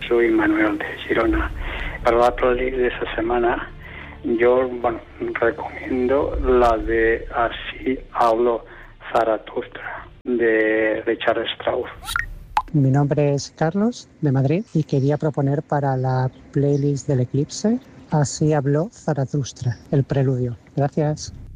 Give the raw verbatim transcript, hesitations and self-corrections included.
soy Manuel de Girona. Para la playlist de esta semana, yo bueno, recomiendo la de Así habló Zaratustra, de Richard Strauss. Mi nombre es Carlos, de Madrid, y quería proponer para la playlist del Eclipse Así habló Zaratustra, el preludio. Gracias.